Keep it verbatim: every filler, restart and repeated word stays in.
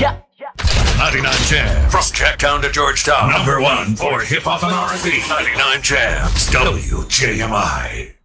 Yeah. ninety-nine Jams. From Jacktown to Georgetown. Number one for hip hop and R and B. ninety-nine Jams. W J M I.